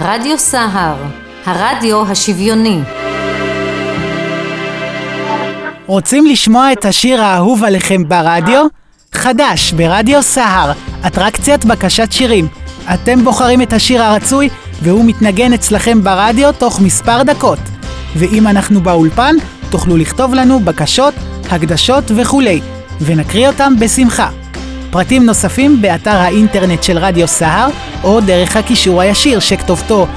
רדיו סהר, הרדיו השוויוני. רוצים לשמוע את השיר האהוב עליכם ברדיו? חדש ברדיו סהר, אטרקציית בקשת שירים. אתם בוחרים את השיר הרצוי והוא מתנגן אצלכם ברדיו תוך מספר דקות. ואם אנחנו באולפן, תוכלו לכתוב לנו בקשות, הקדשות וכולי, ונקריא אותם בשמחה. פרטים נוספים באתר האינטרנט של רדיו סהר, או דרך הקישור הישיר שכתובתו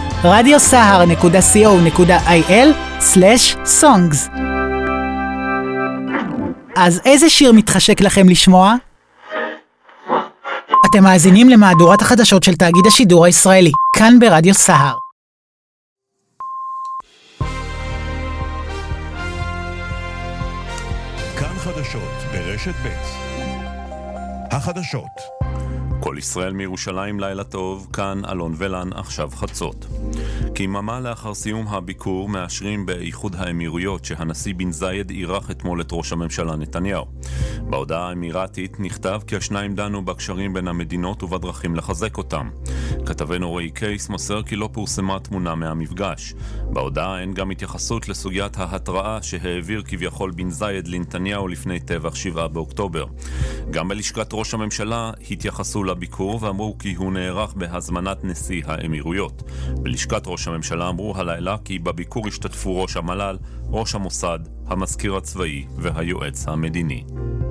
radiosahar.co.il/songs. אז איזה שיר מתחשק לכם לשמוע? אתם מאזינים למהדורת החדשות של תאגיד השידור הישראלי, כאן ברדיו סהר. כאן חדשות ברשת ב'. החדשות. כל ישראל מירושלים, לילה טוב, כאן אלון ולן, עכשיו חצות. כיממה לאחר סיום הביקור מאשרים באיחוד האמירויות שהנשיא בן זייד אירח אתמול את ראש הממשלה נתניהו. בהודעה האמירתית נכתב כי השניים דנו בקשרים בין המדינות ובדרכים לחזק אותם. כתבנו רועי קייס מוסר כי לא פורסמה תמונה מהמפגש. בהודעה אין גם התייחסות לסוגיית ההתראה שהעביר כביכול בן זייד לנתניהו לפני טבח 7 באוקטובר. גם בלשכת ראש הממשלה התייחסו לביקור ואמרו כי הוא נערך בהזמנת נשיא האמירויות. בלשכת ראש הממשלה אמרו הלילה כי בביקור השתתפו ראש המל"ל, ראש המוסד, המזכיר הצבאי והיועץ המדיני.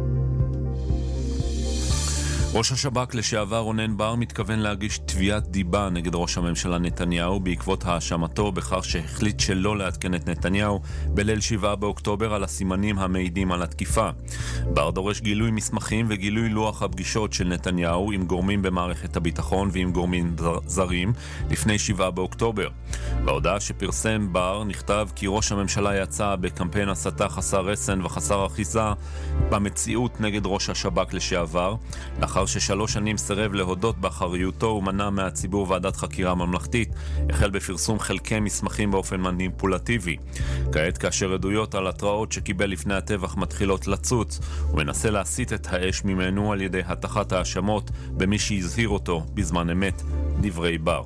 ראש השב"כ לשעבר רונן בר מתכוון להגיש תביעת דיבה נגד ראש הממשלה נתניהו בעקבות האשמתו בכך שהחליט שלא לעדכן את נתניהו בליל 7 באוקטובר על הסימנים המעידים על התקיפה. בר דורש גילוי מסמכים וגילוי לוח הפגישות של נתניהו עם גורמים במערכת הביטחון ועם גורמים זרים לפני 7 באוקטובר. בהודעה שפרסם בר נכתב כי ראש הממשלה יצא בקמפיין הסתה חסר רסן וחסר אחיזה במציאות נגד ראש השב"כ לשעבר, לאחר ש3 שנים סירב להודות באחריותו ומנע מהציבור ועדת חקירה ממלכתית, החל בפרסום חלקי מסמכים באופן מניפולטיבי. כעת כאשר עדויות על התראות שקיבל לפני הטבח מתחילות לצוץ, הוא מנסה להסיט את האש ממנו על ידי התחת האשמות במי שהזהיר אותו בזמן אמת, דברי בר.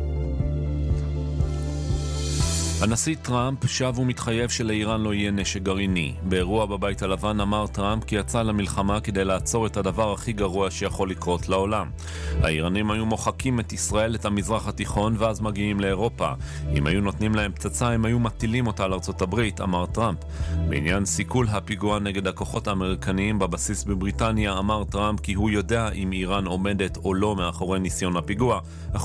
הנשיא טראמפ שב ומתחייב שלאיראן לא יהיה נשק גרעיני. באירוע בבית הלבן אמר טראמפ כי יצא למלחמה כדי לעצור את הדבר הכי גרוע שיכול לקרות לעולם. האיראנים היו מוחקים את ישראל, את המזרח התיכון, ואז מגיעים לאירופה. אם היו נותנים להם פצצה, הם היו מטילים אותה על ארצות הברית, אמר טראמפ. בעניין סיכול הפיגוע נגד הכוחות האמריקניים בבסיס בבריטניה, אמר טראמפ כי הוא יודע אם איראן עומדת או לא מאחורי ניסיון הפיגוע, אך